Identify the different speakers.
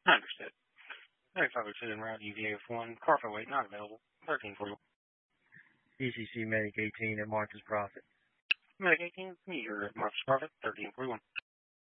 Speaker 1: Understood. 3502 en route UVF1, Carfo 8 not available. 1341.
Speaker 2: ECC Medic 18 at Marcus Profit.
Speaker 1: Medic 18, you're at Marcus Profit, 1341.